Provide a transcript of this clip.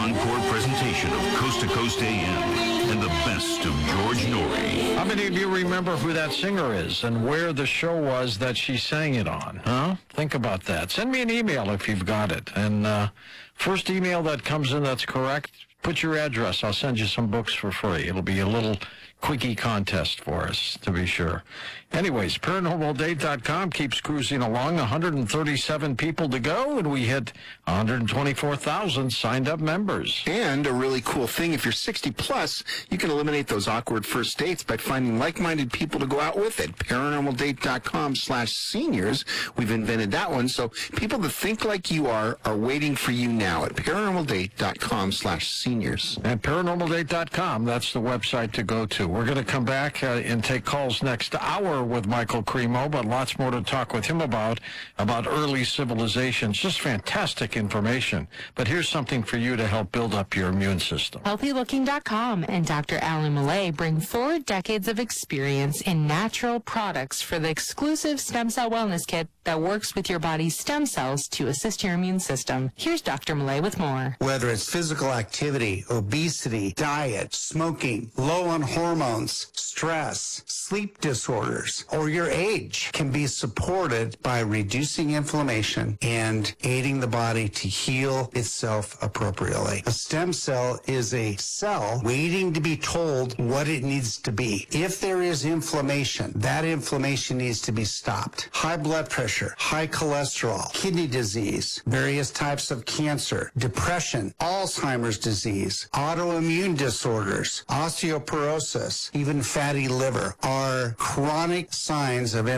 encore presentation of Coast to Coast AM and the best of George Norrie. How many of you remember who that singer is and where the show was that she sang it on? Huh? Think about that. Send me an email if you've got it. And first email that comes in that's correct, put your address. I'll send you some books for free. It'll be a little quickie contest for us, to be sure. Anyways, ParanormalDate.com keeps cruising along. 137 people to go, and we hit 124,000 signed-up members. And a really cool thing, if you're 60 plus, you can eliminate those awkward first dates by finding like-minded people to go out with at ParanormalDate.com/seniors. We've invented that one, so people that think like you are waiting for you now at ParanormalDate.com/seniors. And ParanormalDate.com, that's the website to go to. We're going to come back and take calls next hour with Michael Cremo, but lots more to talk with him about early civilizations. Just fantastic information. But here's something for you to help build up your immune system. HealthyLooking.com and Dr. Alan Millay bring 4 decades of experience in natural products for the exclusive Stem Cell Wellness Kit that works with your body's stem cells to assist your immune system. Here's Dr. Millay with more. Whether it's physical activity, obesity, diet, smoking, low on hormones, stress, sleep disorders, or your age can be supported by reducing inflammation and aiding the body to heal itself appropriately. A stem cell is a cell waiting to be told what it needs to be. If there is inflammation, that inflammation needs to be stopped. High blood pressure, high cholesterol, kidney disease, various types of cancer, depression, Alzheimer's disease, autoimmune disorders, osteoporosis, even fatty liver are chronic signs of